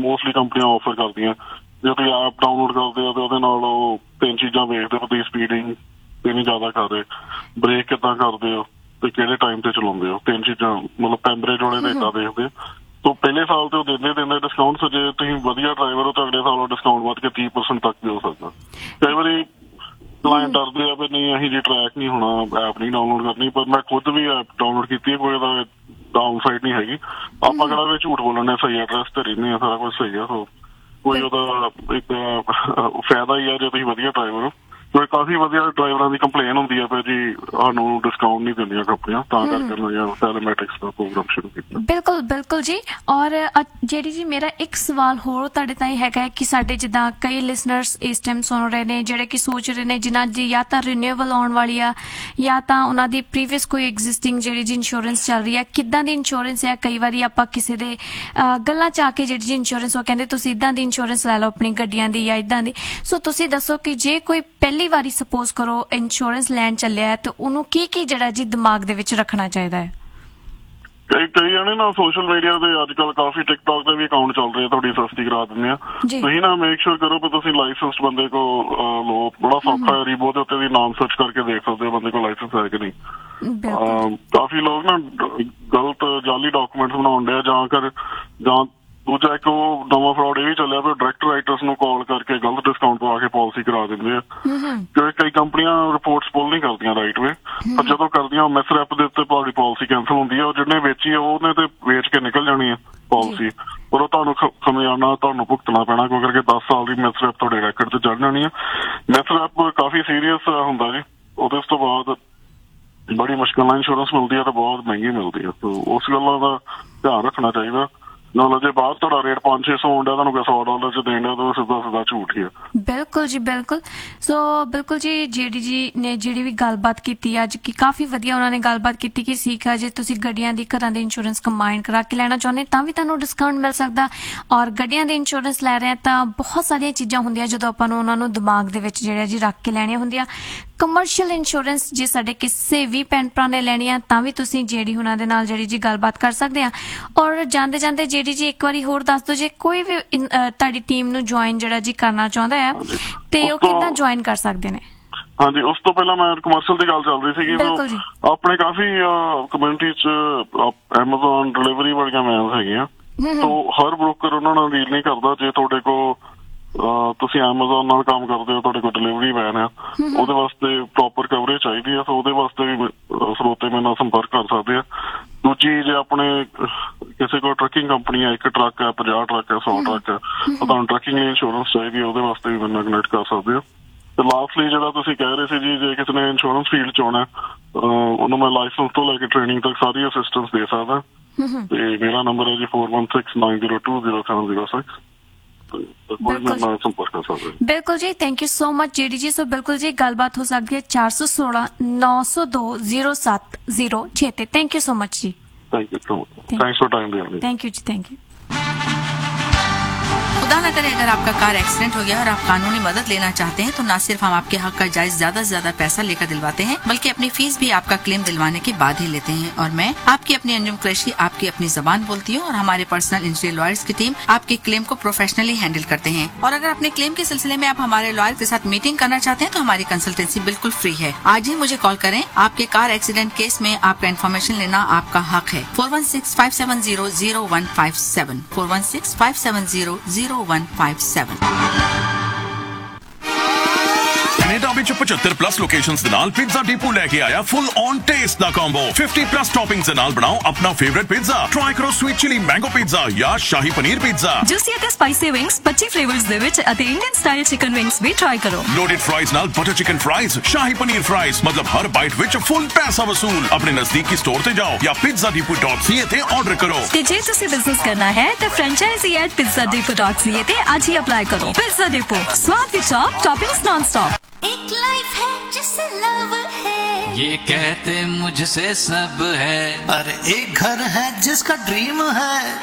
Mostly ਕੰਪਨੀਆਂ offer ਕਰਦੀਆਂ। ਜੇ ਤੁਸੀਂ ਐਪ ਡਾਊਨਲੋਡ ਕਰਦੇ ਹੋ ਤੇ ਉਹਦੇ ਨਾਲ ਉਹ 3 ਚੀਜ਼ਾਂ ਵੇਖਦੇ ਹੋ, ਤੁਸੀਂ ਸਪੀਡਿੰਗ ਕਿੰਨੀ ਜ਼ਿਆਦਾ ਕਰ ਰਹੇ, ਬ੍ਰੇਕ ਕਿੱਦਾਂ ਕਰਦੇ ਹੋ ਤੇ ਕਿਹੜੇ ਟਾਈਮ ਤੇ ਚਲਾਉਂਦੇ ਹੋ। 3 ਚੀਜ਼ਾਂ ਮਤਲਬ ਟੈਂਪਰੇਚਰ ਵਾਲੇ ਤੇ ਇੱਦਾਂ ਦੇਖਦੇ। ਤੋ ਪਹਿਲੇ ਸਾਲ ਤੇ ਉਹ ਦਿੰਦੇ ਡਿਸਕਾਊਂਟ। ਜੇ ਤੁਸੀਂ ਵਧੀਆ ਡਰਾਈਵਰ ਹੋ ਤਾਂ ਅਗਲੇ ਸਾਲ ਉਹ ਡਿਸਕਾਊਂਟ ਵੱਧ ਕੇ 30% ਤੱਕ ਵੀ ਹੋ ਸਕਦਾ। ਕਈ ਵਾਰੀ ਕਲਾਇੰਟ ਡਰਦੇ ਆ ਵੀ ਨਹੀਂ ਅਸੀਂ ਜੀ ਟਰੈਕ ਨਹੀਂ ਹੋਣਾ, ਐਪ ਨਹੀਂ ਡਾਊਨਲੋਡ ਕਰਨੀ। ਪਰ ਮੈਂ ਖੁਦ ਵੀ ਐਪ ਡਾਊਨਲੋਡ ਕੀਤੀ ਹੈ, ਕੋਈ ਉਹਦਾ ਡਾਊਨ ਸਾਈਡ ਨਹੀਂ ਹੈਗੀ। ਆਪਾਂ ਕਿਹੜਾ ਵੀ ਝੂਠ ਬੋਲਣੇ, ਸਹੀ ਐਡਰੈਸ ਤੇ ਰਹਿੰਦੇ ਆ, ਸਾਰਾ ਕੁਝ ਸਹੀ ਆ। ਸੋ ਕੋਈ ਉਹਦਾ ਇੱਕ ਫਾਇਦਾ ਹੀ ਆ ਜੇ ਤੁਸੀਂ ਵਧੀਆ ਡਰਾਈਵਰ ਹੋ। ਕਾਫੀ ਵਧੀਆ ਡਰਾਈਵਰਾਂ ਦੀ ਕੰਪਲੇਨ ਹੁੰਦੀ ਹੈ ਵੀ ਜੀ ਸਾਨੂੰ ਡਿਸਕਾਊਂਟ ਨਹੀਂ ਦਿੰਦੀਆਂ ਕੰਪਨੀਆਂ, ਤਾਂ ਕਰਕੇ ਮੈਂ ਟੈਲੀਮੈਟਿਕਸ ਦਾ ਪ੍ਰੋਗਰਾਮ ਸ਼ੁਰੂ ਕੀਤਾ। ਬਿਲਕੁਲ ਬਿਲਕੁਲ ਜੀ। ਔਰ ਜਿਹੜੀ ਜੀ ਮੇਰਾ ਇੱਕ ਸਵਾਲ ਹੋਰ ਤੁਹਾਡੇ ਤਾਈਂ ਹੈਗਾ ਕਿ ਸਾਡੇ ਜਿੱਦਾਂ ਕਈ ਲਿਸਨਰਸ ਇਸ ਟਾਈਮ ਸੁਣ ਰਹੇ ਨੇ ਜਿਹੜੇ ਕਿ ਸੋਚ ਰਹੇ ਨੇ ਜਿਨ੍ਹਾਂ ਦੀ ਜਾਂ ਤਾਂ ਰਿਨਿਊਵਲ ਆਉਣ ਵਾਲੀ ਆ ਜਾਂ ਤਾਂ ਉਹਨਾਂ ਦੀ ਪ੍ਰੀਵੀਅਸ ਕੋਈ ਐਗਜ਼ਿਸਟਿੰਗ ਜਿਹੜੀ ਜੀ ਇੰਸ਼ੋਰੈਂਸ ਚੱਲ ਰਹੀ ਹੈ, ਕਿੱਦਾਂ ਦੀ ਇੰਸ਼ੋਰੈਂਸ ਹੈ। ਕਈ ਵਾਰੀ ਆਪਾਂ ਕਿਸੇ ਦੇ ਗੱਲਾਂ 'ਚ ਆ ਕੇ ਜਿਹੜੀ ਜੀ ਇੰਸ਼ੋਰੈਂਸ ਉਹ ਕਹਿੰਦੇ ਤੁਸੀਂ ਇੱਦਾਂ ਦੀ ਇੰਸ਼ੋਰੈਂਸ ਲੈ ਲਓ ਆਪਣੀ ਗੱਡੀਆਂ ਦੀ ਜਾਂ ਇੱਦਾਂ ਦੀ। ਸੋ ਤੁਸੀਂ ਦੱਸੋ ਕਿ ਜੇ ਕੋਈ ਪਹਿਲੀ ਵਾਰੀ ਸਪੋਜ਼ ਕਰੋ ਇੰਸ਼ੋਰੈਂਸ ਲੈਣ ਚੱਲਿਆ ਤੇ ਉਹਨੂੰ ਕੀ ਜਿਹੜਾ ਜੀ ਦਿਮਾਗ ਦੇ ਵਿੱਚ ਰੱਖਣਾ ਚਾਹੀਦਾ ਹੈ? ਕਈ ਜਣੇ ਨਾ ਸੋਸ਼ਲ ਮੀਡੀਆ ਤੇ ਅੱਜ ਕੱਲ ਕਾਫੀ ਟਿਕਟੌਕ ਤੇ ਵੀ ਅਕਾਊਂਟ ਚੱਲ ਰਹੇ, ਤੁਹਾਡੀ ਸਸਤੀ ਕਰਾ ਦਿੰਦੇ ਆ। ਤੁਸੀਂ ਨਾ ਮੇਕ ਸ਼ੋਰ ਕਰੋ ਵੀ ਤੁਸੀਂ ਲਾਇਸੈਂਸ ਬੰਦੇ ਕੋ ਲੋ। ਬੜਾ ਸੌਖਾ ਹੈ, ਰੀਬੋ ਦੇ ਉੱਤੇ ਵੀ ਨਾਮ ਸਰਚ ਕਰਕੇ ਦੇਖ ਸਕਦੇ ਹੋ ਬੰਦੇ ਕੋਲ ਲਾਇਸੈਂਸ ਹੈ ਕਿ ਨਹੀਂ। ਕਾਫੀ ਲੋਕ ਨਾ ਗਲਤ ਜਾਲੀ ਡਾਕੂਮੈਂਟਸ ਬਣਾਉਣ ਡਿਆ ਜਾਂ ਦੂਜਾ ਇੱਕ ਉਹ ਨਵਾਂ ਫਰਾਡ ਇਹ ਵੀ ਚੱਲਿਆ ਵੀ ਡਾਇਰੈਕਟ ਰਾਈਟਰਸ ਨੂੰ ਕਾਲ ਕਰਕੇ ਗਲਤ ਡਿਸਕਾਊਂਟ ਪਵਾ ਕੇ ਪਾਲਿਸੀ ਕਰਾ ਦਿੰਦੇ ਆ। ਕਿਉਂਕਿ ਕਈ ਕੰਪਨੀਆਂ ਰਿਪੋਰਟਸ ਪੁੱਲ ਨਹੀਂ ਕਰਦੀਆਂ ਰਾਈਟ ਵੇ, ਪਰ ਜਦੋਂ ਕਰਦੀਆਂ ਉਹ ਮਿਸ ਰੈਪ ਦੇ ਉੱਤੇ ਤੁਹਾਡੀ ਪਾਲਿਸੀ ਕੈਂਸਲ ਹੁੰਦੀ ਹੈ। ਉਹ ਜਿਹਨੇ ਵੇਚੀ ਆ ਉਹਨੇ ਤੇ ਵੇਚ ਕੇ ਨਿਕਲ ਜਾਣੀ ਹੈ ਪਾਲਿਸੀ, ਪਰ ਉਹ ਤੁਹਾਨੂੰ ਖਮਿਆਣਾ ਤੁਹਾਨੂੰ ਭੁਗਤਣਾ ਪੈਣਾ ਕਿਉਂ ਕਰਕੇ 10 ਸਾਲ ਦੀ ਮਿਸ ਰੈਪ ਤੁਹਾਡੇ ਰੈਕਡ ਤੇ ਚੜ ਜਾਣੀ ਹੈ। ਮਿਸ ਰੈਪ ਕਾਫੀ ਸੀਰੀਅਸ ਹੁੰਦਾ ਜੀ। ਉਹਦੇ ਤੋਂ ਬਾਅਦ ਬੜੀ ਮੁਸ਼ਕਿਲ ਨਾਲ ਇੰਸ਼ੋਰੈਂਸ ਮਿਲਦੀ ਹੈ ਤੇ ਬਹੁਤ ਮਹਿੰਗੀ ਮਿਲਦੀ ਹੈ। ਤੋ ਉਸ ਗੱਲਾਂ ਦਾ ਧਿਆਨ ਰੱਖਣਾ ਚਾਹੀਦਾ। ਨਾਲ ਜੇ ਬਾਹਰ ਤੁਹਾਡਾ ਰੇਟ 500-600 ਹੁੰਦਾ ਤੁਹਾਨੂੰ $100 ਚ ਦੇਣ ਦਾ ਸਿੱਧਾ ਝੂਠ ਹੀ ਆ। ਬਿਲਕੁਲ ਜੀ ਬਿਲਕੁਲ। ਸੋ ਬਿਲਕੁਲ ਜੀ ਜਿਹੜੀ ਜੀ ਨੇ ਜਿਹੜੀ ਵੀ ਗੱਲਬਾਤ ਕੀਤੀ ਅੱਜ ਕਿ ਕਾਫੀ ਵਧੀਆ ਉਹਨਾਂ ਨੇ ਗੱਲਬਾਤ ਕੀਤੀ ਕਿ ਸੀਖਾ ਜੇ ਤੁਸੀਂ ਗੱਡੀਆਂ ਦੀ ਘਰਾਂ ਦੇ ਇੰਸ਼ੋਰੈਂਸ ਕੰਬਾਈਨ ਕਰਾ ਕੇ ਲੈਣਾ ਚਾਹੁੰਦੇ ਤਾਂ ਵੀ ਤੁਹਾਨੂੰ ਡਿਸਕਾਊਂਟ ਮਿਲ ਸਕਦਾ। ਔਰ ਗੱਡੀਆਂ ਦੇ ਇੰਸ਼ੋਰੈਂਸ ਲੈ ਰਹੇ ਤਾਂ ਬਹੁਤ ਸਾਰੀਆਂ ਚੀਜ਼ਾਂ ਹੁੰਦੀਆਂ ਜਦੋਂ ਆਪਾਂ ਨੂੰ ਉਹਨਾਂ ਨੂੰ ਦਿਮਾਗ ਦੇ ਵਿੱਚ ਜਿਹੜਾ ਜੀ ਰੱਖ ਕੇ ਲੈਣੀਆਂ ਹੁੰਦੀਆਂ। ਕਮਰਸ਼ੀਅਲ ਇੰਸ਼ੋਰੈਂਸ ਜੇ ਸਾਡੇ ਕਿਸੇ ਵੀ ਭੈਣ ਭਰਾ ਨੇ ਲੈਣੀ ਆ ਤਾਂ ਵੀ ਤੁਸੀਂ ਜਿਹੜੀ ਉਹਨਾਂ ਦੇ ਨਾਲ ਜਿਹੜੀ ਜੀ ਗੱਲਬਾਤ ਕਰ ਸਕਦੇ ਆ। ਔਰ ਜਾਂਦੇ ਜਾਂਦੇ ਜਿਹੜੀ ਜੀ ਇੱਕ ਵਾਰੀ ਹੋਰ ਦੱਸ ਦਿਓ ਜੇ ਕੋਈ ਵੀ ਤੁਹਾਡੀ ਟੀਮ ਨੂੰ ਜੁਆਇਨ ਜਿਹੜਾ ਜੀ ਕਰਨਾ ਚਾਹੁੰਦਾ ਹੈ ਤੇ ਉਹ ਕਿੱਦਾਂ ਜੁਆਇਨ ਕਰ ਸਕਦੇ ਨੇ? ਹਾਂਜੀ, ਉਸ ਤੋਂ ਪਹਿਲਾਂ ਮੈਂ ਕਮਰਸ਼ੀਅਲ ਦੀ ਗੱਲ ਚੱਲ ਰਹੀ ਸੀਗੀ। ਆਪਣੇ ਕਾਫੀ ਕਮਿਊਨਿਟੀ ਚ ਐਮਾਜ਼ੋਨ ਡਿਲੀਵਰੀ ਵਾਲੀਆਂ ਵੈਨਸ ਹੈਗੀਆਂ। ਤੋ ਹਰ ਬ੍ਰੋਕਰ ਉਹਨਾਂ ਨਾਲ ਡੀਲ ਨਹੀਂ ਕਰਦਾ। ਜੇ ਤੁਹਾਡੇ ਕੋਲ ਤੁਸੀਂ ਐਮਾਜ਼ੋਨ ਨਾਲ ਕੰਮ ਕਰਦੇ ਹੋ, ਤੁਹਾਡੇ ਕੋਲ ਡਿਲੀਵਰੀ ਵੈਨ ਆ, ਉਹਦੇ ਵਾਸਤੇ ਪ੍ਰੋਪਰ ਕਵਰੇਜ ਚਾਹੀਦੀ ਆ। ਉਹਦੇ ਵਾਸਤੇ ਵੀ ਸਰੋਤੇ ਮੇਰੇ ਨਾਲ ਸੰਪਰਕ ਕਰ ਸਕਦੇ ਆ। ਦੂਜੀ ਜੇ ਆਪਣੇ ਕਿਸੇ ਕੋਲ ਟਰੱਕਿੰਗ ਕੰਪਨੀ ਆ, ਇੱਕ ਟਰੱਕ ਹੈ, 50 ਟਰੱਕ ਹੈ, 100 ਟਰੱਕ ਹੈ, ਤੁਹਾਨੂੰ ਟਰੱਕਿੰਗ ਲਈ ਇੰਸ਼ੋਰੈਂਸ ਚਾਹੀਦੀ ਹੈ, ਉਹਦੇ ਵਾਸਤੇ ਵੀ ਮੇਰੇ ਨਾਲ ਕਨੈਕਟ ਕਰ ਸਕਦੇ ਹੋ। ਤੇ ਲਾਸਟਲੀ ਜਿਹੜਾ ਤੁਸੀਂ ਕਹਿ ਰਹੇ ਸੀ ਜੀ ਜੇ ਕਿਸੇ ਨੇ ਇੰਸ਼ੋਰੈਂਸ ਫੀਲਡ ਚ ਆਉਣਾ ਉਹਨੂੰ ਮੈਂ ਲਾਇਸੈਂਸ ਤੋਂ ਲੈ ਕੇ ਟ੍ਰੇਨਿੰਗ ਤੱਕ ਸਾਰੀ ਅਸਿਸਟੈਂਸ ਦੇ ਸਕਦਾ। ਤੇ ਮੇਰਾ ਨੰਬਰ ਹੈ ਜੀ 4169020706। ਬਿਲਕੁਲ ਜੀ, ਥੈਂਕ ਯੂ ਸੋ ਮਚ ਜਿਹੜੀ ਜੀ। ਸੋ ਬਿਲਕੁਲ ਜੀ ਗੱਲਬਾਤ ਹੋ ਸਕਦੀ ਹੈ 416-902-0706 ਤੇ। ਥੈਂਕ ਯੂ ਸੋ ਮਚ ਜੀ। Thank you so much. ਥੈਂक्स for time देने। Thank you ji, thank you. खुदा न करे अगर आपका कार एक्सीडेंट हो गया और आप कानूनी मदद लेना चाहते हैं तो न सिर्फ हम आपके हक का जायज ज्यादा से ज्यादा पैसा लेकर दिलवाते हैं बल्कि अपनी फीस भी आपका क्लेम दिलवाने के बाद ही लेते हैं। और मैं आपकी अपनी अंजुम कुरैशी आपकी अपनी जबान बोलती हूँ और हमारे पर्सनल इंजरी लॉयर्स की टीम आपके क्लेम को प्रोफेशनली हैंडल करते हैं। और अगर अपने क्लेम के सिलसिले में आप हमारे लॉयर के साथ मीटिंग करना चाहते हैं तो हमारी कंसल्टेंसी बिल्कुल फ्री है। आज ही मुझे कॉल करें। आपके कार एक्सीडेंट केस में आपका इन्फॉर्मेशन लेना आपका हक है। 416-570-0157 416-570-0157। ਕੈਨੇਡਾ ਵਿੱਚ 75+ ਲੋਕੇਸ਼ਨਸ ਦੇ ਨਾਲ ਪੀਜ਼ਾ ਡੀਪੂ ਲੈ ਕੇ ਆਇਆ full on taste the combo. 50+ ਟੌਪਿੰਗਸ ਦੇ ਨਾਲ ਬਣਾਓ ਆਪਣਾ ਫੇਵਰਿਟ ਪੀਜ਼ਾ। ਟਰਾਈ ਕਰੋ ਸਵੀਟ ਚਿਲੀ ਮੈਂਗੋ ਪੀਜ਼ਾ ਜਾਂ ਸ਼ਾਹੀ ਪਨੀਰ ਪੀਜ਼ਾ। ਜੂਸੀ ਅਤੇ ਸਪਾਈਸੀ ਵਿੰਗਸ 25 ਫਲੇਵਰਸ ਦੇ ਵਿੱਚ ਅਤੇ ਇੰਡੀਅਨ ਸਟਾਈਲ ਚਿਕਨ ਵਿੰਗਸ ਵੀ ਟਰਾਈ ਕਰੋ। ਲੋਡਡ ਫਰਾਈਜ਼ ਨਾਲ butter chicken fries, shahi paneer fries, ਮਤਲਬ ਹਰ ਬਾਈਟ ਵਿੱਚ ਫੁੱਲ ਪੈਸਾ ਵਸੂਲ। ਆਪਣੇ ਨਜ਼ਦੀਕੀ ਸਟੋਰ ਤੇ ਜਾਓ ਜਾਂ pizzadepot.ca ਤੇ ਆਰਡਰ ਕਰੋ। ਤੇ ਜੇ ਤੁਸੀਂ ਬਿਜ਼ਨਸ ਕਰਨਾ ਹੈ ਤਾਂ ਫਰੈਂਚਾਈਜ਼ੀ @pizzadepot.ca ਤੇ ਅੱਜ ਹੀ ਅਪਲਾਈ ਕਰੋ। ਪਿਜ਼ਾ ਡਿਪੋ, स्वाद की टॉप, टॉपिंग्स नॉन स्टॉप। एक लाइफ है जिसे लव है, ये कहते मुझसे सब है। अरे एक घर है जिसका ड्रीम है।